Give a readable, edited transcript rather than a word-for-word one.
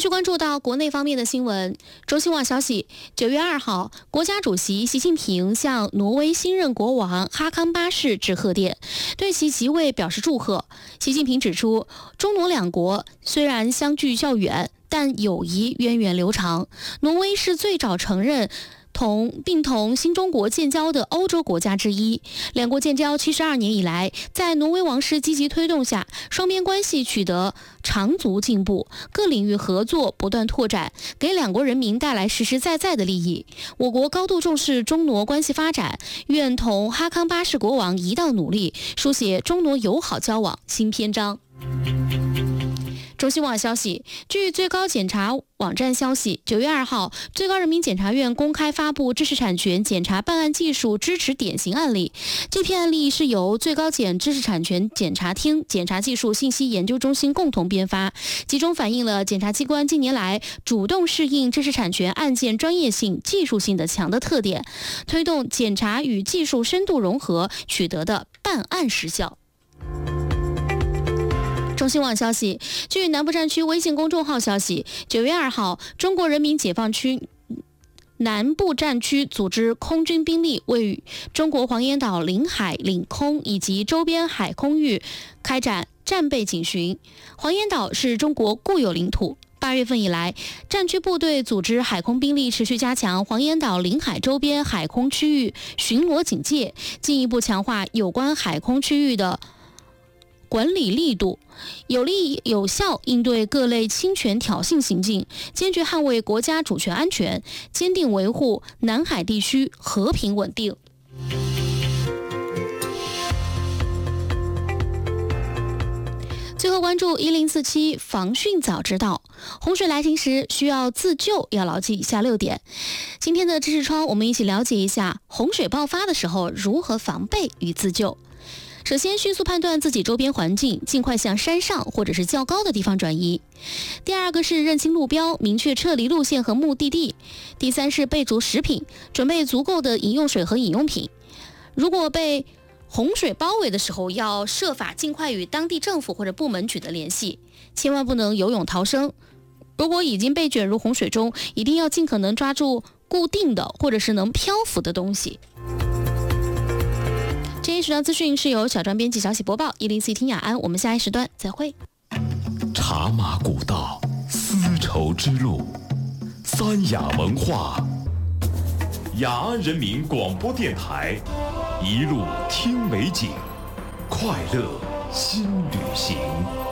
续关注到国内方面的新闻。中新网消息，9月2号，国家主席习近平向挪威新任国王哈康八世致贺电，对其即位表示祝贺。习近平指出，中挪两国虽然相距较远，但友谊源远流长。挪威是最早承认并同新中国建交的欧洲国家之一，两国建交72年以来，在挪威王室积极推动下，双边关系取得长足进步，各领域合作不断拓展，给两国人民带来实实在在的利益。我国高度重视中挪关系发展，愿同哈康八世国王一道努力，书写中挪友好交往新篇章。中新网消息，据最高检察网站消息，9月2号，最高人民检察院公开发布知识产权检察办案技术支持典型案例。这篇案例是由最高检知识产权检察厅检察技术信息研究中心共同编发，集中反映了检察机关近年来主动适应知识产权案件专业性、技术性的强的特点，推动检察与技术深度融合取得的办案实效。中新网消息，据南部战区微信公众号消息，9月2号，中国人民解放区南部战区组织空军兵力为中国黄岩岛领海、领空以及周边海空域开展战备警巡。黄岩岛是中国固有领土。8月份以来，战区部队组织海空兵力持续加强黄岩岛领海周边海空区域巡逻警戒，进一步强化有关海空区域的管理力度，有力有效应对各类侵权挑衅行径，坚决捍卫国家主权安全，坚定维护南海地区和平稳定。最后关注1047防汛早知道，洪水来袭时需要自救，要牢记以下6点。今天的知识窗，我们一起了解一下洪水爆发的时候如何防备与自救。首先，迅速判断自己周边环境，尽快向山上或者是较高的地方转移。第二个是认清路标，明确撤离路线和目的地。第三是备足食品，准备足够的饮用水和饮用品。如果被洪水包围的时候，要设法尽快与当地政府或者部门取得联系，千万不能游泳逃生。如果已经被卷入洪水中，一定要尽可能抓住固定的或者是能漂浮的东西。这一时段资讯是由小专编辑小喜播报，104听雅安，我们下一时段再会。 茶马古道，丝绸之路，三雅文化，雅安人民广播电台，一路听美景，快乐新旅行。